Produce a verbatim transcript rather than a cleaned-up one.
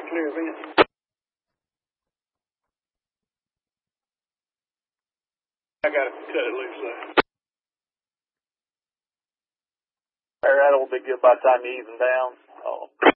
a clear vent. I got to cut it loose there. That will be good by the time you even down. Oh.